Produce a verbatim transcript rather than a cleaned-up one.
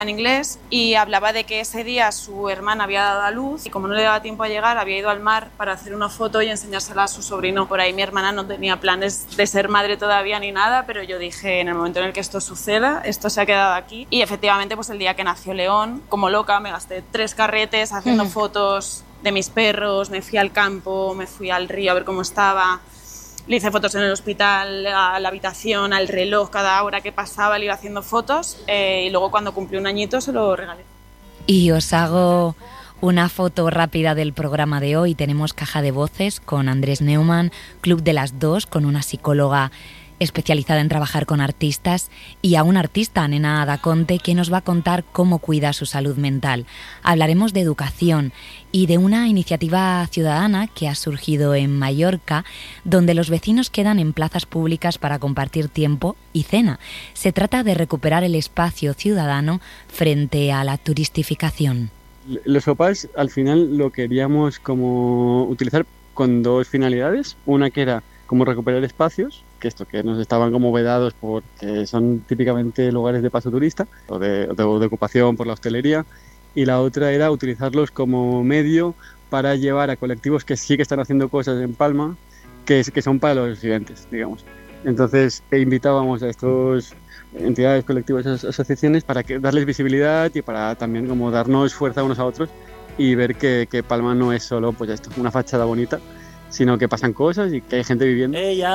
en inglés y hablaba de que ese día su hermana había dado a luz y como no le daba tiempo a llegar había ido al mar para hacer una foto y enseñársela a su sobrino. Por ahí mi hermana no tenía planes de ser madre todavía ni nada, pero yo dije, en el momento en el que esto suceda, esto se ha quedado aquí. Y efectivamente, pues el día que nació León, como loca, me gasté tres carretes haciendo mm. fotos de mis perros, me fui al campo, me fui al río a ver cómo estaba. Le hice fotos en el hospital, a la habitación, al reloj, cada hora que pasaba le iba haciendo fotos eh, y luego cuando cumplió un añito se lo regalé. Y os hago una foto rápida del programa de hoy. Tenemos Caja de Voces con Andrés Neumann, Club de las Dos con una psicóloga especializada en trabajar con artistas y a un artista, Nena Daconte, que nos va a contar cómo cuida su salud mental. Hablaremos de educación y de una iniciativa ciudadana que ha surgido en Mallorca, donde los vecinos quedan en plazas públicas para compartir tiempo y cena. Se trata de recuperar el espacio ciudadano frente a la turistificación. Los papás al final lo queríamos como utilizar con dos finalidades. Una que era como recuperar espacios, que esto que nos estaban como vedados porque son típicamente lugares de paso turista o de, de, de ocupación por la hostelería, y la otra era utilizarlos como medio para llevar a colectivos que sí que están haciendo cosas en Palma, que, que son para los residentes, digamos. Entonces invitábamos a estos entidades, colectivos, asociaciones para que, darles visibilidad y para también como darnos fuerza unos a otros y ver que, que Palma no es solo pues esto, una fachada bonita, sino que pasan cosas y que hay gente viviendo. Ella.